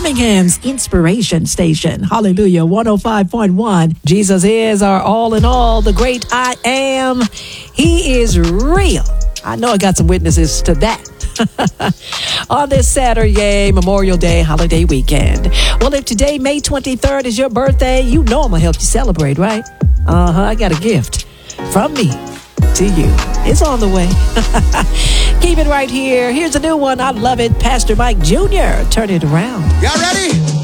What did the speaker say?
Birmingham's Inspiration Station. Hallelujah. 105.1. Jesus is our all in all, the great I am. He is real. I know I got some witnesses to that. On this Saturday, Memorial Day holiday weekend. Well, if today, May 23rd, is your birthday, you know I'm going to help you celebrate, right? I got a gift from me to you. It's on the way. Keep it right here. Here's a new one. I love it. Pastor Mike Jr. Turn it around. Y'all ready?